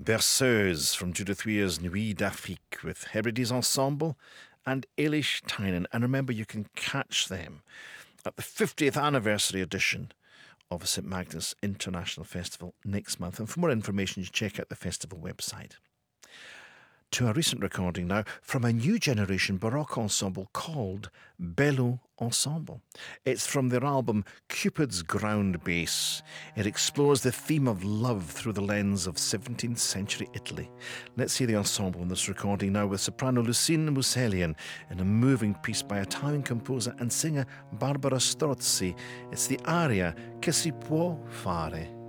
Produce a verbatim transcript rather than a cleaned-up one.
Berceuse from Judith Weir's Nuit d'Afrique with Hebrides Ensemble and Eilish Tynan. And remember, you can catch them at the fiftieth anniversary edition of St Magnus International Festival next month. And for more information, you check out the festival website. To a recent recording now from a new generation Baroque ensemble called Bello Ensemble. It's from their album Cupid's Ground Bass. It explores the theme of love through the lens of seventeenth century Italy. Let's see the ensemble in this recording now with soprano Lucine Muselian in a moving piece by Italian composer and singer Barbara Strozzi. It's the aria Che si può fare.